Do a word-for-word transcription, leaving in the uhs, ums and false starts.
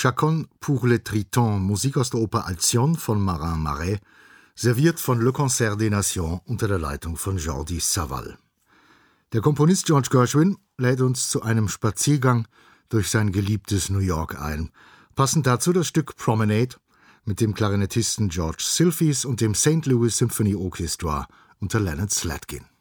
Chacun pour le Triton, Musik aus der Oper Alcyon von Marin Marais, serviert von Le Concert des Nations unter der Leitung von Jordi Savall. Der Komponist George Gershwin lädt uns zu einem Spaziergang durch sein geliebtes New York ein. Passend dazu das Stück Promenade mit dem Klarinettisten George Silphys und dem Saint Louis Symphony Orchestra unter Leonard Slatkin.